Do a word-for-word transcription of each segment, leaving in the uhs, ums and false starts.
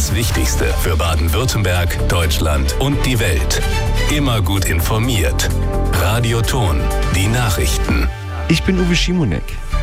Das Wichtigste für Baden-Württemberg, Deutschland und die Welt. Immer gut informiert. Radio Ton, die Nachrichten. Ich bin Uwe Schimonek.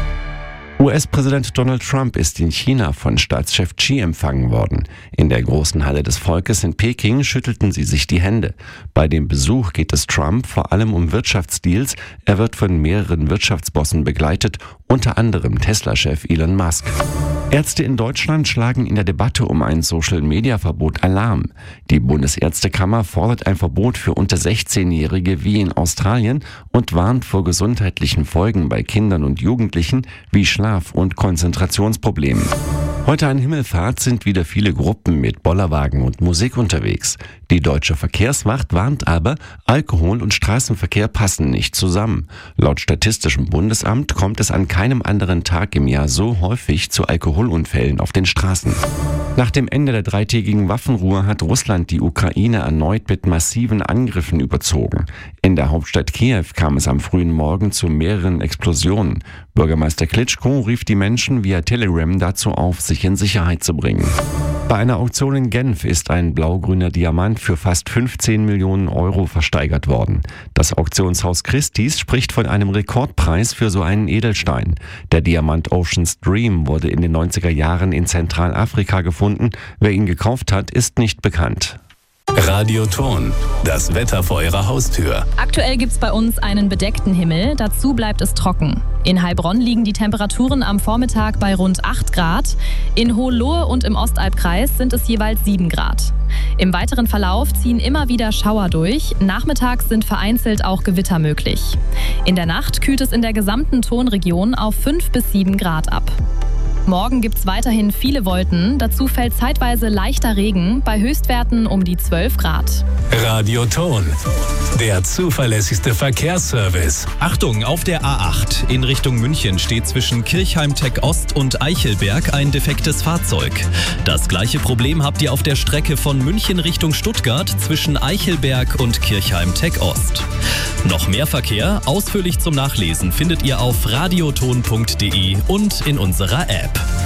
U S-Präsident Donald Trump ist in China von Staatschef Xi empfangen worden. In der großen Halle des Volkes in Peking schüttelten sie sich die Hände. Bei dem Besuch geht es Trump vor allem um Wirtschaftsdeals. Er wird von mehreren Wirtschaftsbossen begleitet, unter anderem Tesla-Chef Elon Musk. Ärzte in Deutschland schlagen in der Debatte um ein Social-Media-Verbot Alarm. Die Bundesärztekammer fordert ein Verbot für unter sechzehnjährige wie in Australien und warnt vor gesundheitlichen Folgen bei Kindern und Jugendlichen wie Schlaf- und Konzentrationsproblemen. Heute an Himmelfahrt sind wieder viele Gruppen mit Bollerwagen und Musik unterwegs. Die Deutsche Verkehrswacht warnt aber, Alkohol und Straßenverkehr passen nicht zusammen. Laut Statistischem Bundesamt kommt es an keinem anderen Tag im Jahr so häufig zu Alkoholunfällen auf den Straßen. Nach dem Ende der dreitägigen Waffenruhe hat Russland die Ukraine erneut mit massiven Angriffen überzogen. In der Hauptstadt Kiew kam es am frühen Morgen zu mehreren Explosionen. Bürgermeister Klitschko rief die Menschen via Telegram dazu auf, sich in Sicherheit zu bringen. Bei einer Auktion in Genf ist ein blau-grüner Diamant für fast fünfzehn Millionen Euro versteigert worden. Das Auktionshaus Christie's spricht von einem Rekordpreis für so einen Edelstein. Der Diamant Ocean's Dream wurde in den neunziger Jahren in Zentralafrika gefunden. Wer ihn gekauft hat, ist nicht bekannt. Radio Ton, das Wetter vor Ihrer Haustür. Aktuell gibt's bei uns einen bedeckten Himmel, dazu bleibt es trocken. In Heilbronn liegen die Temperaturen am Vormittag bei rund acht Grad. In Hohenlohe und im Ostalbkreis sind es jeweils sieben Grad. Im weiteren Verlauf ziehen immer wieder Schauer durch. Nachmittags sind vereinzelt auch Gewitter möglich. In der Nacht kühlt es in der gesamten Tonregion auf fünf bis sieben Grad ab. Morgen gibt's weiterhin viele Wolken, dazu fällt zeitweise leichter Regen, bei Höchstwerten um die zwölf Grad. Radio Ton, der zuverlässigste Verkehrsservice. Achtung, auf der A acht in Richtung München steht zwischen Kirchheim-Tech Ost und Eichelberg ein defektes Fahrzeug. Das gleiche Problem habt ihr auf der Strecke von München Richtung Stuttgart zwischen Eichelberg und Kirchheim-Tech Ost. Noch mehr Verkehr, ausführlich zum Nachlesen, findet ihr auf radioton punkt de und in unserer App.